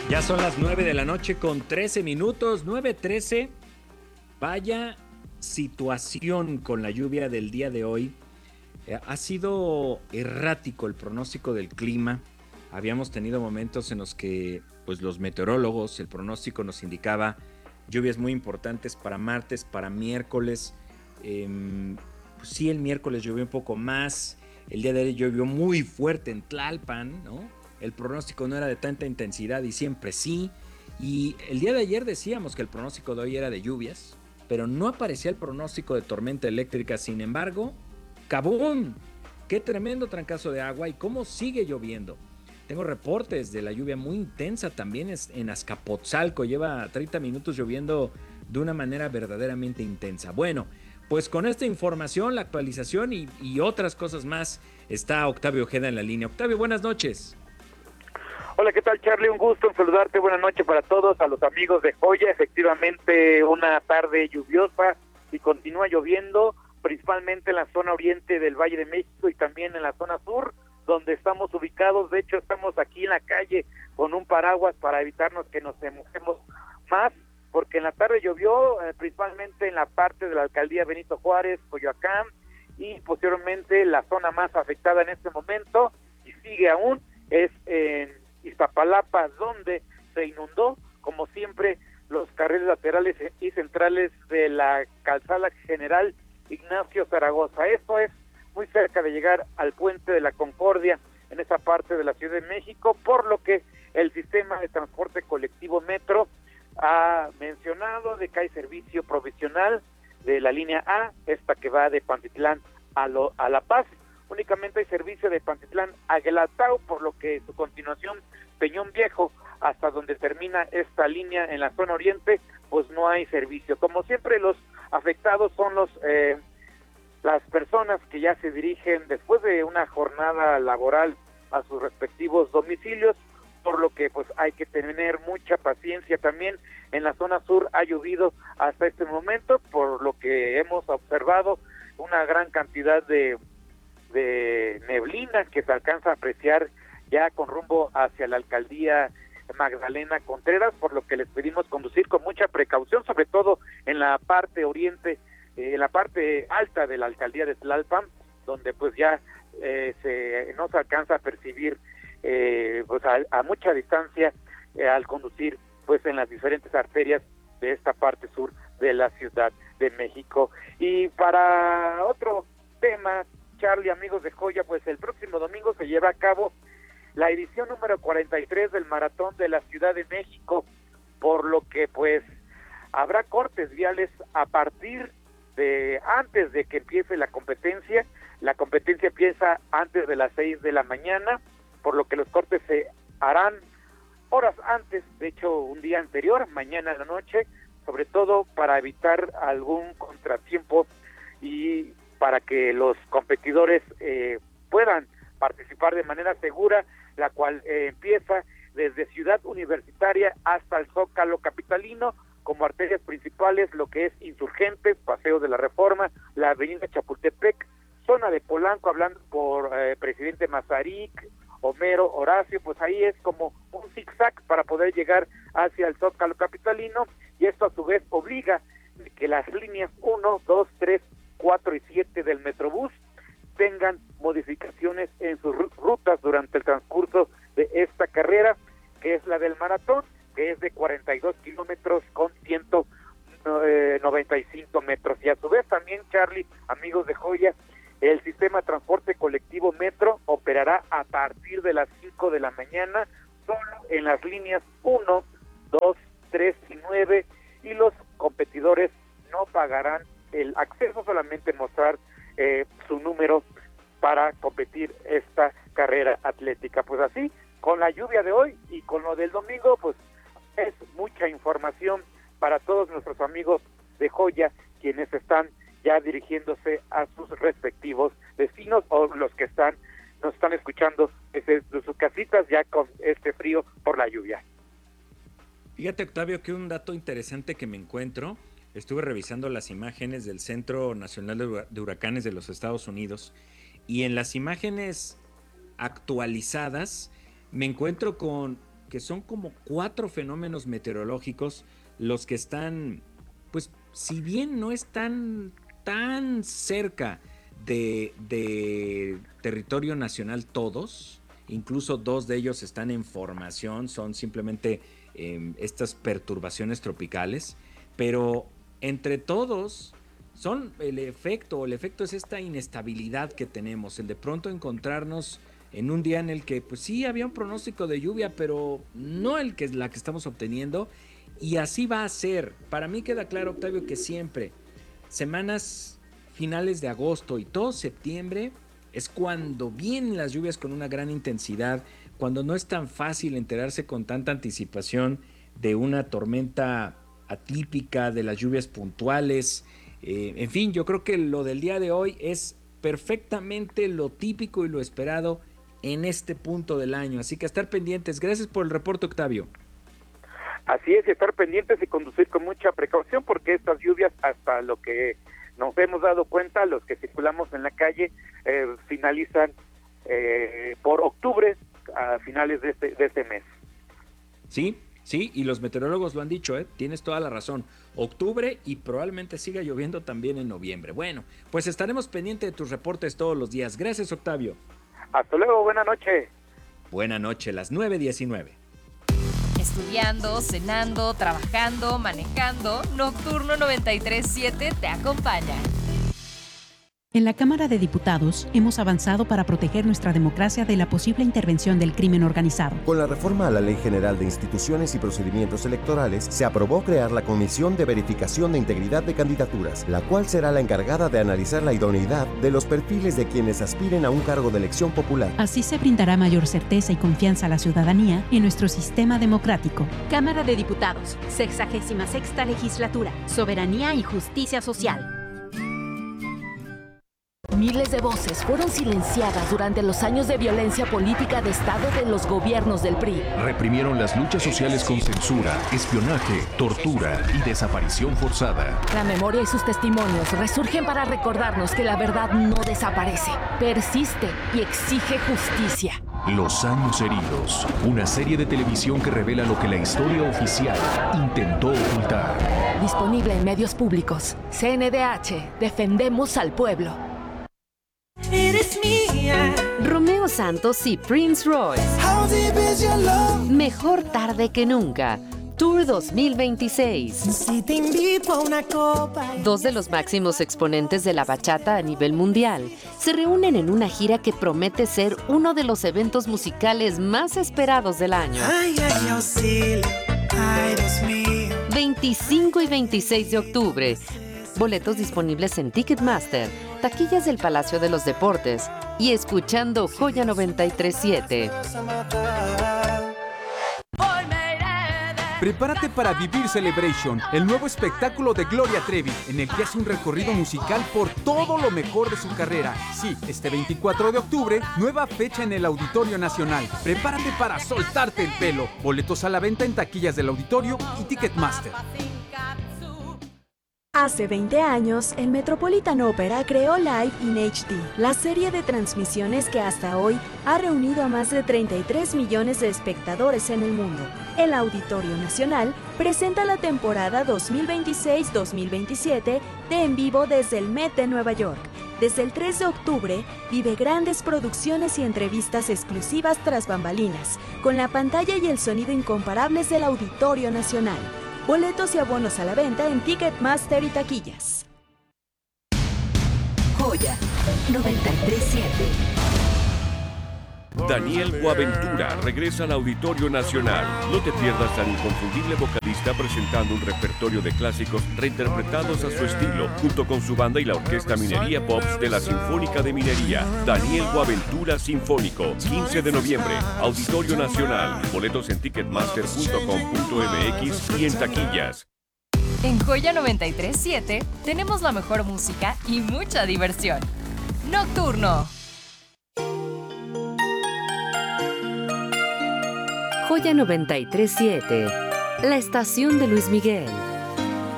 Ya son las 9 de la noche con 13 minutos, 9:13. Vaya situación con la lluvia del día de hoy. Ha sido errático el pronóstico del clima. Habíamos tenido momentos en los que pues, los meteorólogos, el pronóstico nos indicaba lluvias muy importantes para martes, para miércoles. Pues sí, el miércoles llovió un poco más. El día de hoy llovió muy fuerte en Tlalpan, ¿no? El pronóstico no era de tanta intensidad y siempre sí. Y el día de ayer decíamos que el pronóstico de hoy era de lluvias, pero no aparecía el pronóstico de tormenta eléctrica. Sin embargo, ¡cabum! ¡Qué tremendo trancazo de agua! ¿Y cómo sigue lloviendo? Tengo reportes de la lluvia muy intensa también en Azcapotzalco. Lleva 30 minutos lloviendo de una manera verdaderamente intensa. Bueno, pues con esta información, la actualización y otras cosas más, está Octavio Ojeda en la línea. Octavio, buenas noches. Hola, ¿qué tal, Charlie? Un gusto en saludarte. Buenas noches para todos, a los amigos de Joya. Efectivamente, una tarde lluviosa y continúa lloviendo, principalmente en la zona oriente del Valle de México y también en la zona sur, donde estamos ubicados. De hecho, estamos aquí en la calle con un paraguas para evitarnos que nos mojemos más, porque en la tarde llovió principalmente en la parte de la alcaldía Benito Juárez, Coyoacán, y posteriormente la zona más afectada en este momento, y sigue aún, es en Iztapalapa, donde se inundó, como siempre, los carriles laterales y centrales de la calzada general Ignacio Zaragoza. Esto es muy cerca de llegar al puente de la Concordia en esa parte de la Ciudad de México, por lo que el sistema de transporte colectivo Metro ha mencionado de que hay servicio provisional de la línea A, esta que va de Pantitlán a La Paz. Únicamente hay servicio de Pantitlán a Guelatao, por lo que su continuación Peñón Viejo, hasta donde termina esta línea en la zona oriente, pues no hay servicio. Como siempre, los afectados son las personas que ya se dirigen después de una jornada laboral a sus respectivos domicilios, por lo que pues hay que tener mucha paciencia también. En la zona sur ha llovido hasta este momento, por lo que hemos observado una gran cantidad de neblina que se alcanza a apreciar ya con rumbo hacia la alcaldía Magdalena Contreras, por lo que les pedimos conducir con mucha precaución, sobre todo en la parte oriente, en la parte alta de la alcaldía de Tlalpan, donde pues ya no se alcanza a percibir pues a mucha distancia al conducir pues en las diferentes arterias de esta parte sur de la Ciudad de México. Y para otro tema, Charlie, amigos de Joya, pues el próximo domingo se lleva a cabo la edición número 43 del Maratón de la Ciudad de México, por lo que pues habrá cortes viales a partir de antes de que empiece la competencia. La competencia empieza antes de las 6 de la mañana, por lo que los cortes se harán horas antes, de hecho un día anterior, mañana en la noche, sobre todo para evitar algún contratiempo y para que los competidores puedan participar de manera segura, la cual empieza desde Ciudad Universitaria hasta el Zócalo capitalino, como arterias principales, lo que es Insurgentes, Paseo de la Reforma, la Avenida Chapultepec, zona de Polanco, hablando por Presidente Mazarik, Homero, Horacio, pues ahí es como un zigzag para poder llegar hacia el Zócalo capitalino, y esto a su vez obliga que las líneas 1, 2, 3, 4 y 7 del Metrobús tengan modificaciones en sus rutas durante el transcurso de esta carrera, que es la del maratón, que es de 42 kilómetros con 195 metros. Y a su vez también, Charlie, amigos de Joya, el sistema de transporte colectivo Metro operará a partir de las 5 de la mañana, solo en las líneas 1, 2, 3 y 9, y los competidores no pagarán el acceso, solamente mostrar su número para competir esta carrera atlética. Pues así, con la lluvia de hoy y con lo del domingo, pues es mucha información para todos nuestros amigos de Joya, quienes están ya dirigiéndose a sus respectivos destinos, o los que nos están escuchando desde sus casitas ya con este frío por la lluvia. Fíjate, Octavio, que un dato interesante que me encuentro, estuve revisando las imágenes del Centro Nacional de Huracanes de los Estados Unidos, y en las imágenes actualizadas me encuentro con que son como 4 fenómenos meteorológicos los que están, pues si bien no están tan cerca de territorio nacional todos, incluso 2 de ellos están en formación, son simplemente estas perturbaciones tropicales, pero entre todos son el efecto es esta inestabilidad que tenemos, el de pronto encontrarnos en un día en el que pues sí había un pronóstico de lluvia, pero no la que estamos obteniendo, y así va a ser. Para mí queda claro, Octavio, que siempre semanas finales de agosto y todo septiembre es cuando vienen las lluvias con una gran intensidad, cuando no es tan fácil enterarse con tanta anticipación de una tormenta atípica, de las lluvias puntuales. En fin, yo creo que lo del día de hoy es perfectamente lo típico y lo esperado en este punto del año. Así que a estar pendientes. Gracias por el reporte, Octavio. Así es, estar pendientes y conducir con mucha precaución, porque estas lluvias, hasta lo que nos hemos dado cuenta, los que circulamos en la calle, finalizan por octubre, a finales de este mes. Sí, y los meteorólogos lo han dicho, tienes toda la razón. Octubre, y probablemente siga lloviendo también en noviembre. Bueno, pues estaremos pendientes de tus reportes todos los días. Gracias, Octavio. Hasta luego, buena noche. Buena noche, las 9:19. Estudiando, cenando, trabajando, manejando, Nocturno 93.7 te acompaña. En la Cámara de Diputados hemos avanzado para proteger nuestra democracia de la posible intervención del crimen organizado. Con la reforma a la Ley General de Instituciones y Procedimientos Electorales, se aprobó crear la Comisión de Verificación de Integridad de Candidaturas, la cual será la encargada de analizar la idoneidad de los perfiles de quienes aspiren a un cargo de elección popular. Así se brindará mayor certeza y confianza a la ciudadanía en nuestro sistema democrático. Cámara de Diputados, 66ª Legislatura, Soberanía y Justicia Social. Miles de voces fueron silenciadas durante los años de violencia política de Estado de los gobiernos del PRI. Reprimieron las luchas sociales con censura, espionaje, tortura y desaparición forzada. La memoria y sus testimonios resurgen para recordarnos que la verdad no desaparece, persiste y exige justicia. Los años heridos, una serie de televisión que revela lo que la historia oficial intentó ocultar. Disponible en medios públicos. CNDH, defendemos al pueblo. Eres mía. Romeo Santos y Prince Royce. Mejor tarde que nunca. Tour 2026. Si te invito a una copa. 2 de los máximos exponentes de la bachata a nivel mundial se reúnen en una gira que promete ser uno de los eventos musicales más esperados del año. Ay, ay, auxilio. Ay, Dios mío. 25 y 26 de octubre. Boletos disponibles en Ticketmaster, taquillas del Palacio de los Deportes y escuchando Joya 93.7. Prepárate para vivir Celebration, el nuevo espectáculo de Gloria Trevi, en el que hace un recorrido musical por todo lo mejor de su carrera. Sí, este 24 de octubre, nueva fecha en el Auditorio Nacional. Prepárate para soltarte el pelo. Boletos a la venta en taquillas del Auditorio y Ticketmaster. Hace 20 años, el Metropolitan Opera creó Live in HD, la serie de transmisiones que hasta hoy ha reunido a más de 33 millones de espectadores en el mundo. El Auditorio Nacional presenta la temporada 2026-2027 de En Vivo desde el Met de Nueva York. Desde el 3 de octubre, vive grandes producciones y entrevistas exclusivas tras bambalinas, con la pantalla y el sonido incomparables del Auditorio Nacional. Boletos y abonos a la venta en Ticketmaster y taquillas. Joya 93.7. Daniel Boaventura regresa al Auditorio Nacional. No te pierdas al inconfundible vocalista presentando un repertorio de clásicos reinterpretados a su estilo, junto con su banda y la Orquesta Minería Pops de la Sinfónica de Minería. Daniel Boaventura Sinfónico, 15 de noviembre, Auditorio Nacional. Boletos en ticketmaster.com.mx y en taquillas. En Joya 93.7 tenemos la mejor música y mucha diversión. Nocturno. Joya 93.7, la estación de Luis Miguel.